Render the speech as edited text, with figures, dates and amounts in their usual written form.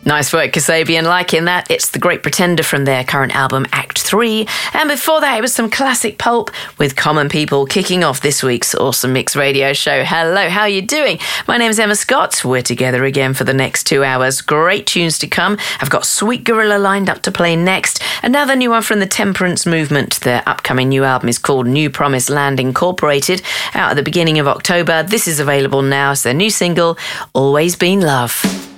Nice work, Kasabian. Liking that. It's The Great Pretender from their current album, Act 3. And before that, it was some classic pulp with Common People kicking off this week's Awesome Mix radio show. Hello, how are you doing? My name's Emma Scott. We're together again for the next 2 hours. Great tunes to come. I've got Sweet Gorilla lined up to play next. Another new one from the Temperance Movement. Their upcoming new album is called New Promised Land Incorporated, out at the beginning of October. This is available now as their new single, Always Been Love.